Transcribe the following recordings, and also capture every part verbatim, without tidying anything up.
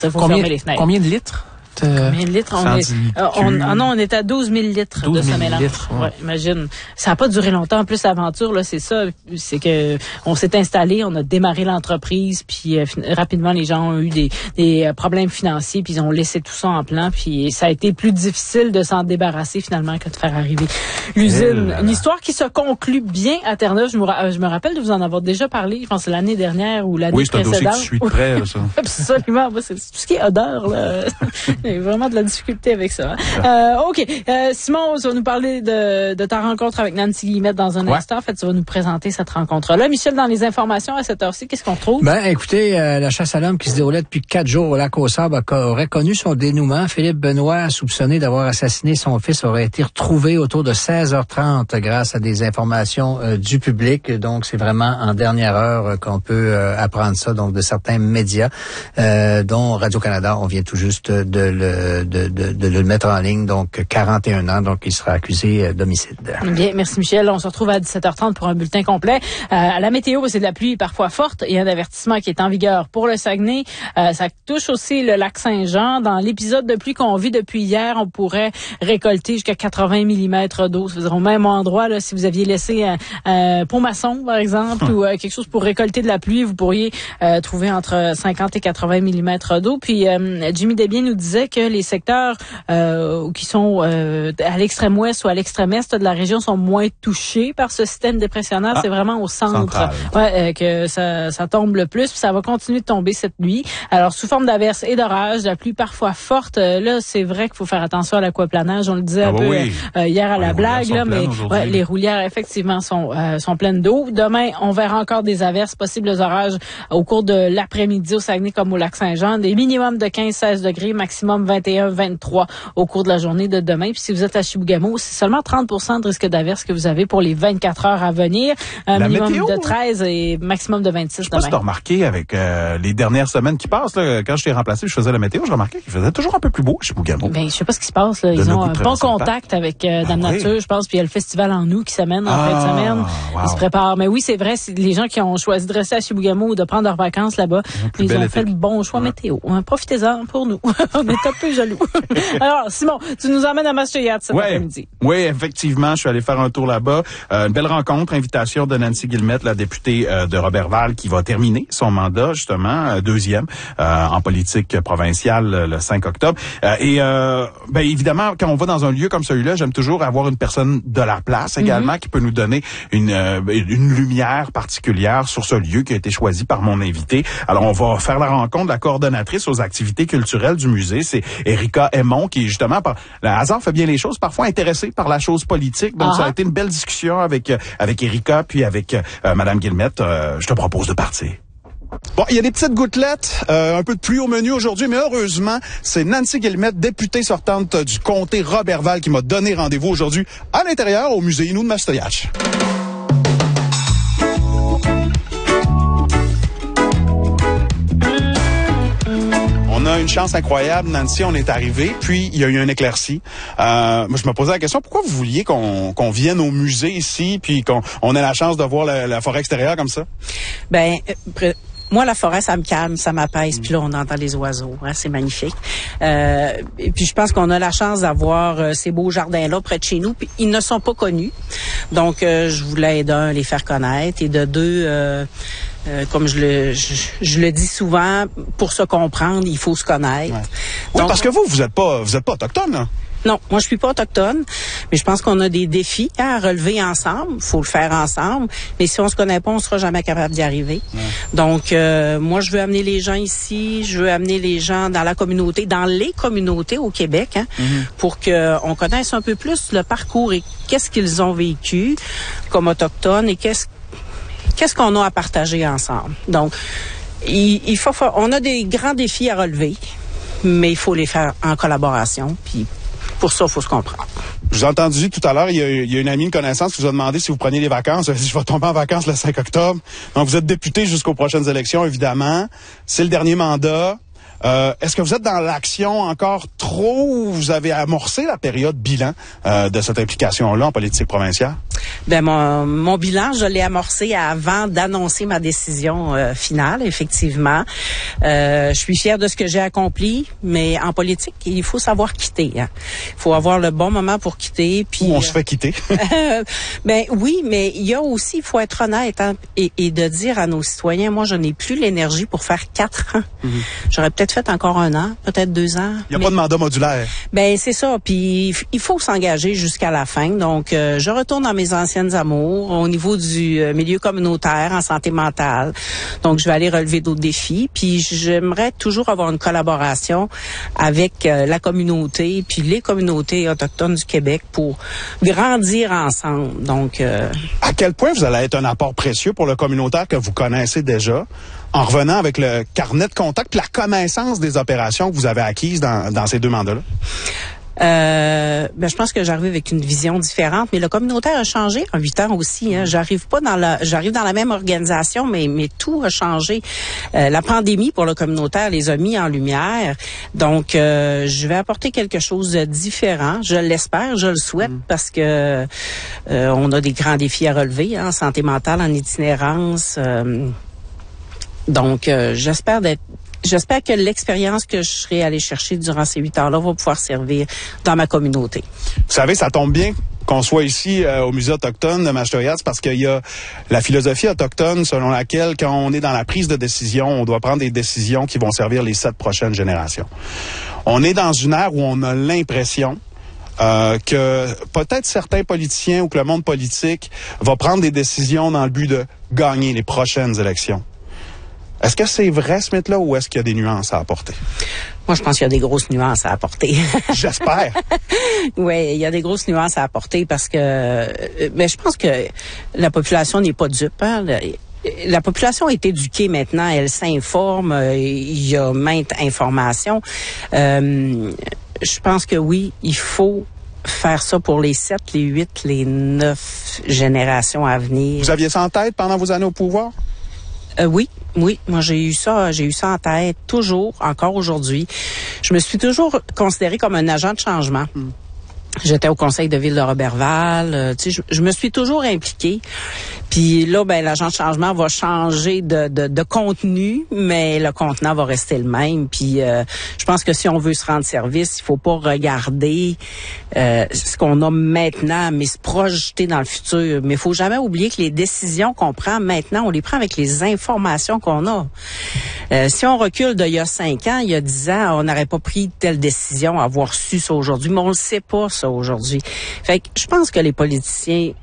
Il faut combien, fermer les fenêtres. Combien de litres? Combien de litres? On est, euh, on, ah non, on est à douze mille litres de ce mélange. Litres, ouais. Ouais, imagine. Ça n'a pas duré longtemps. En plus, l'aventure, là, c'est ça. C'est que on s'est installé, on a démarré l'entreprise, puis euh, rapidement, les gens ont eu des, des euh, problèmes financiers, puis ils ont laissé tout ça en plan, puis ça a été plus difficile de s'en débarrasser finalement que de faire arriver l'usine. Une histoire qui se conclut bien à Terre-Neuve. Je me, je me rappelle de vous en avoir déjà parlé, je pense que c'est l'année dernière ou l'année oui, c'est précédente. Un dossier que je suis prêt, ça. Absolument. Moi, c'est tout ce qui est odeur, là. Il y a vraiment de la difficulté avec ça. Euh, OK. Euh, Simon, tu vas nous parler de, de ta rencontre avec Nancy Guillemette dans un ouais. instant. En fait, tu vas nous présenter cette rencontre-là. Michel, dans les informations à cette heure-ci, qu'est-ce qu'on trouve? Ben, écoutez, euh, la chasse à l'homme qui se déroulait depuis quatre jours au lac aux Sables aurait connu son dénouement. Philippe Benoît, soupçonné d'avoir assassiné son fils, aurait été retrouvé autour de seize heures trente grâce à des informations euh, du public. Donc, c'est vraiment en dernière heure euh, qu'on peut euh, apprendre ça, donc de certains médias, euh, dont Radio-Canada. On vient tout juste de le De, de, de le mettre en ligne, donc quarante et un ans, donc il sera accusé d'homicide. Bien, merci Michel. On se retrouve à dix-sept heures trente pour un bulletin complet. Euh, à la météo, c'est de la pluie parfois forte et un avertissement qui est en vigueur pour le Saguenay. Euh, ça touche aussi le lac Saint-Jean. Dans l'épisode de pluie qu'on vit depuis hier, on pourrait récolter jusqu'à quatre-vingts millimètres d'eau. Ça veut dire au même endroit, là, si vous aviez laissé un, un pont maçon, par exemple, hum. ou euh, quelque chose pour récolter de la pluie, vous pourriez euh, trouver entre cinquante et quatre-vingts millimètres d'eau. Puis euh, Jimmy Desbiens nous disait que les secteurs euh, qui sont euh, à l'extrême ouest ou à l'extrême est de la région sont moins touchés par ce système dépressionnaire. Ah, c'est vraiment au centre ouais, euh, que ça, ça tombe le plus. Puis ça va continuer de tomber cette nuit. Alors, sous forme d'averses et d'orages, la pluie parfois forte. Euh, là, c'est vrai qu'il faut faire attention à l'aquaplanage. On le disait ah, un bah peu oui. euh, hier à ouais, la blague, là, mais ouais, les roulières, effectivement, sont, euh, sont pleines d'eau. Demain, on verra encore des averses, possibles orages au cours de l'après-midi au Saguenay comme au lac Saint-Jean. Des minimums de quinze à seize degrés, maximum vingt et un à vingt-trois au cours de la journée de demain. Puis si vous êtes à Chibougamau, c'est seulement trente pour cent de risque d'averse que vous avez pour les vingt-quatre heures à venir. Un la minimum météo, de treize et maximum de vingt-six je sais pas demain. Si tu as remarqué avec euh, les dernières semaines qui passent, là, quand je t'ai remplacé, je faisais la météo, je remarquais qu'il faisait toujours un peu plus beau chez Chibougamau. Ben, je sais pas ce qui se passe, là. Ils de ont un bon contact avec euh, la ah, nature, oui. je pense. Puis il y a le festival en août qui s'amène en ah, fin de semaine. Wow. Ils se préparent. Mais oui, c'est vrai, c'est les gens qui ont choisi de rester à Chibougamau ou de prendre leurs vacances là-bas, ils, ils ont fait le bon choix ouais. météo. Hein, profitez-en pour nous. On est un peu jaloux. Alors, Simon, tu nous emmènes à Master-Yacht cet ouais. après-midi. Oui, effectivement, je suis allé faire un tour là-bas. Euh, une belle rencontre, invitation de Nancy Guillemette, la députée euh, de Roberval, qui va terminer son mandat, justement, euh, deuxième euh, en politique provinciale le cinq octobre. Euh, et euh, ben évidemment, quand on va dans un lieu comme celui-là, j'aime toujours avoir une personne de la place également mm-hmm. qui peut nous donner une, euh, une lumière particulière sur ce lieu qui a été choisi par mon invité. Alors, on va faire la rencontre de la coordonnatrice aux activités culturelles du musée. C'est Erika Aymon, qui justement, par le hasard fait bien les choses, parfois intéressée par la chose politique. Donc, uh-huh. ça a été une belle discussion avec avec Erika, puis avec euh, Madame Guillemette. Euh, je te propose de partir. Bon, il y a des petites gouttelettes, euh, un peu de pluie au menu aujourd'hui, mais heureusement, c'est Nancy Guillemette, députée sortante du comté Roberval, qui m'a donné rendez-vous aujourd'hui à l'intérieur au musée Innu de Mastoyatch. On a une chance incroyable, Nancy, on est arrivé, puis il y a eu un éclairci. Euh, moi, je me posais la question, pourquoi vous vouliez qu'on qu'on vienne au musée ici, puis qu'on on ait la chance de voir la, la forêt extérieure comme ça? Ben, euh, moi, la forêt, ça me calme, ça m'apaise, mmh. puis là, on entend les oiseaux, hein, c'est magnifique. Euh, et puis, je pense qu'on a la chance d'avoir euh, ces beaux jardins-là près de chez nous, puis ils ne sont pas connus. Donc, euh, je voulais, d'un, les faire connaître, et de deux... Euh, Euh, comme je le je, je le dis souvent, pour se comprendre, il faut se connaître. Ouais. Oui, donc, parce que vous, vous êtes pas vous êtes pas autochtone, hein? Non, moi je suis pas autochtone, mais je pense qu'on a des défis à relever ensemble. Faut le faire ensemble, mais si on se connaît pas, on sera jamais capable d'y arriver. Ouais. Donc euh, moi je veux amener les gens ici, je veux amener les gens dans la communauté, dans les communautés au Québec, hein, mm-hmm. pour que on connaisse un peu plus le parcours et qu'est-ce qu'ils ont vécu comme autochtones et qu'est-ce Qu'est-ce qu'on a à partager ensemble? Donc, il, il faut, on a des grands défis à relever, mais il faut les faire en collaboration. Puis, pour ça, il faut se comprendre. Je vous ai entendu tout à l'heure, il y a, il y a une amie, une connaissance qui vous a demandé si vous preniez des vacances. Je, je vais tomber en vacances le cinq octobre. Donc, vous êtes député jusqu'aux prochaines élections, évidemment. C'est le dernier mandat. Euh, est-ce que vous êtes dans l'action encore trop ou vous avez amorcé la période bilan euh, de cette implication-là en politique provinciale? Ben mon, mon bilan, je l'ai amorcé avant d'annoncer ma décision euh, finale, effectivement. Euh, je suis fière de ce que j'ai accompli, mais en politique, il faut savoir quitter. Hein. Il faut avoir le bon moment pour quitter. Puis Ou on euh, se fait quitter. euh, ben oui, mais il y a aussi, il faut être honnête hein, et, et de dire à nos citoyens, moi, je n'ai plus l'énergie pour faire quatre ans. Mm-hmm. J'aurais peut-être fait encore un an, peut-être deux ans. Il n'y a mais, pas de mandat modulaire. Ben c'est ça. Puis il faut s'engager jusqu'à la fin. Donc, euh, je retourne dans mes anciennes amours au niveau du euh, milieu communautaire en santé mentale. Donc, je vais aller relever d'autres défis. Puis, j'aimerais toujours avoir une collaboration avec euh, la communauté, puis les communautés autochtones du Québec pour grandir ensemble. Donc, euh, à quel point vous allez être un apport précieux pour le communautaire que vous connaissez déjà, en revenant avec le carnet de contact, la connaissance des opérations que vous avez acquises dans, dans ces deux mandats-là? Euh, ben je pense que j'arrive avec une vision différente, mais le communautaire a changé en huit ans aussi. Hein. J'arrive pas dans la, j'arrive dans la même organisation, mais mais tout a changé. Euh, la pandémie pour le communautaire les a mis en lumière, donc euh, je vais apporter quelque chose de différent. Je l'espère, je le souhaite, mmh. parce que euh, on a des grands défis à relever, hein, en santé mentale, en itinérance. Euh, donc euh, j'espère d'être J'espère que l'expérience que je serai allée chercher durant ces huit heures-là va pouvoir servir dans ma communauté. Vous savez, ça tombe bien qu'on soit ici euh, au Musée autochtone de Machetoyas parce qu'il y a la philosophie autochtone selon laquelle, quand on est dans la prise de décision, on doit prendre des décisions qui vont servir les sept prochaines générations. On est dans une ère où on a l'impression Euh, que peut-être certains politiciens ou que le monde politique va prendre des décisions dans le but de gagner les prochaines élections. Est-ce que c'est vrai, ce mythe-là, ou est-ce qu'il y a des nuances à apporter? Moi, je pense qu'il y a des grosses nuances à apporter. J'espère. Oui, il y a des grosses nuances à apporter parce que, mais je pense que la population n'est pas dupe. Hein? La population est éduquée maintenant, elle s'informe, il y a maintes informations. Euh, je pense que oui, il faut faire ça pour les sept, les huit, les neuf générations à venir. Vous aviez ça en tête pendant vos années au pouvoir? Euh, oui, oui. Moi, j'ai eu ça, j'ai eu ça en tête toujours, encore aujourd'hui. Je me suis toujours considérée comme un agent de changement. Mm. J'étais au conseil de ville de Roberval. Euh, tu sais, je, je me suis toujours impliquée. Puis là, ben l'agent de changement va changer de, de, de contenu, mais le contenant va rester le même. Puis euh, je pense que si on veut se rendre service, il faut pas regarder euh, ce qu'on a maintenant, mais se projeter dans le futur. Mais il faut jamais oublier que les décisions qu'on prend maintenant, on les prend avec les informations qu'on a. Euh, si on recule d'il y a cinq ans, il y a dix ans, on n'aurait pas pris telle décision, avoir su ça aujourd'hui, mais on le sait pas ça aujourd'hui. Fait que je pense que les politiciens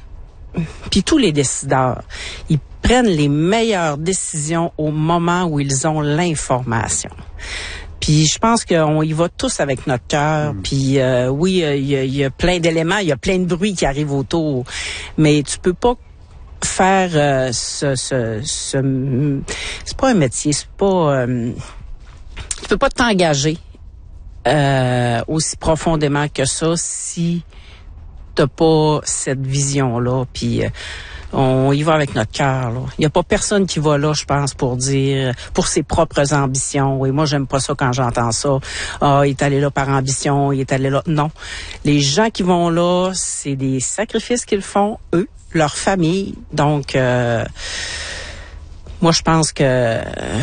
puis tous les décideurs, ils prennent les meilleures décisions au moment où ils ont l'information. Puis je pense qu'on y va tous avec notre cœur. Mmh. Puis euh, oui, il y, y a plein d'éléments, il y a plein de bruit qui arrive autour, mais tu peux pas faire euh, ce, ce, ce, c'est pas un métier, c'est pas, euh, tu peux pas t'engager euh, aussi profondément que ça si t'as pas cette vision-là, puis euh, on y va avec notre cœur. Il y a pas personne qui va là, je pense, pour dire, pour ses propres ambitions. Oui, moi, j'aime pas ça quand j'entends ça. Ah, il est allé là par ambition, il est allé là. Non. Les gens qui vont là, c'est des sacrifices qu'ils font, eux, leur famille. Donc, euh, moi, je pense que euh,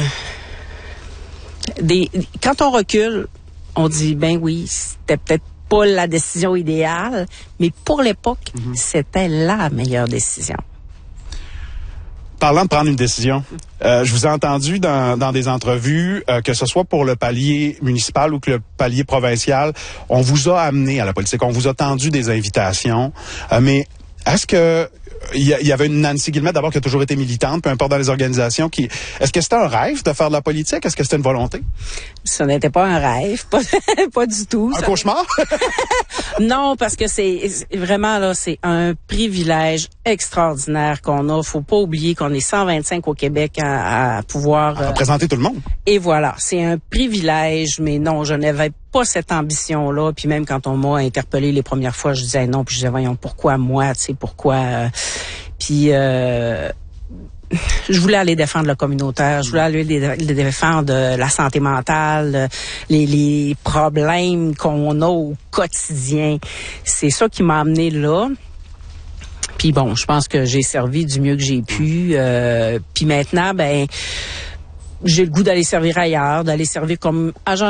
des, quand on recule, on dit, ben oui, c'était peut-être pas la décision idéale, mais pour l'époque, mm-hmm. c'était la meilleure décision. Parlant de prendre une décision, euh, je vous ai entendu dans, dans des entrevues, euh, que ce soit pour le palier municipal ou que le palier provincial, on vous a amené à la politique, on vous a tendu des invitations, euh, mais est-ce que il y, y avait une Nancy Guillemette d'abord qui a toujours été militante, peu importe dans les organisations, qui est-ce que c'était un rêve de faire de la politique? Est-ce que c'était une volonté? Ça n'était pas un rêve, pas, pas du tout. Un ça... cauchemar? Non, parce que c'est, c'est vraiment là, c'est un privilège extraordinaire qu'on a. Faut pas oublier qu'on est cent vingt-cinq au Québec à, à pouvoir à représenter euh, tout le monde. Et voilà, c'est un privilège, mais non, je n'avais pas cette ambition-là. Puis même quand on m'a interpellé les premières fois, je disais non, puis je disais voyons pourquoi moi, tu sais pourquoi. Euh, puis euh, je voulais aller défendre le communautaire, je voulais aller défendre la santé mentale, les, les problèmes qu'on a au quotidien. C'est ça qui m'a amené là. Puis bon, je pense que j'ai servi du mieux que j'ai pu. Euh, puis maintenant, ben, j'ai le goût d'aller servir ailleurs, d'aller servir comme agent